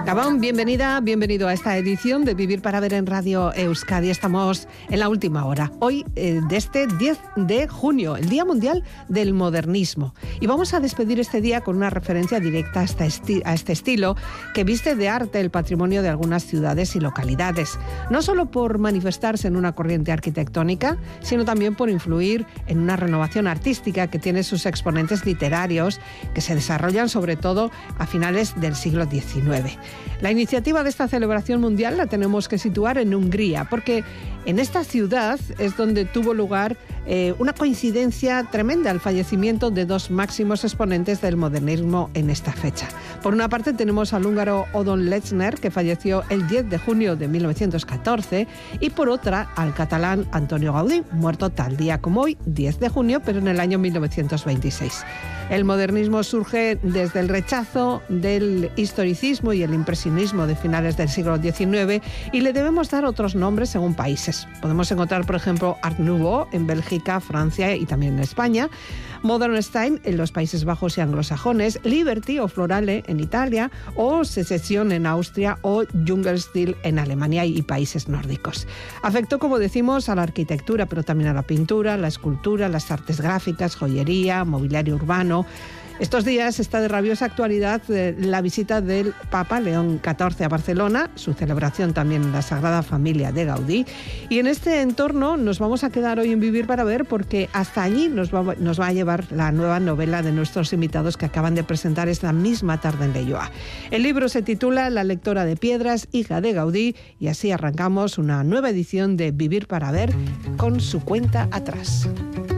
Gabón, bienvenido a esta edición de Vivir para Ver en Radio Euskadi. Estamos en la última hora, hoy de este 10 de junio, el Día Mundial del Modernismo. Y vamos a despedir este día con una referencia directa a este estilo que viste de arte el patrimonio de algunas ciudades y localidades. No solo por manifestarse en una corriente arquitectónica, sino también por influir en una renovación artística que tiene sus exponentes literarios que se desarrollan sobre todo a finales del siglo XIX. La iniciativa de esta celebración mundial la tenemos que situar en Hungría, porque en esta ciudad es donde tuvo lugar una coincidencia tremenda, el fallecimiento de dos máximos exponentes del modernismo en esta fecha. Por una parte tenemos al húngaro Odon Lechner, que falleció el 10 de junio de 1914, y por otra al catalán Antonio Gaudí, muerto tal día como hoy, 10 de junio, pero en el año 1926. El modernismo surge desde el rechazo del historicismo y el impresionismo de finales del siglo XIX y le debemos dar otros nombres según países. Podemos encontrar, por ejemplo, Art Nouveau en Bélgica, Francia y también en España, Modern Style en los Países Bajos y anglosajones, Liberty o Florale en Italia, o Secession en Austria o Jugendstil en Alemania y países nórdicos. Afectó, como decimos, a la arquitectura, pero también a la pintura, la escultura, las artes gráficas, joyería, mobiliario urbano. Estos días está de rabiosa actualidad la visita del Papa León XIV a Barcelona, su celebración también en la Sagrada Familia de Gaudí. Y en este entorno nos vamos a quedar hoy en Vivir para Ver, porque hasta allí nos va a llevar la nueva novela de nuestros invitados que acaban de presentar esta misma tarde en Leioa. El libro se titula La lectora de piedras, hija de Gaudí, y así arrancamos una nueva edición de Vivir para Ver con su cuenta atrás.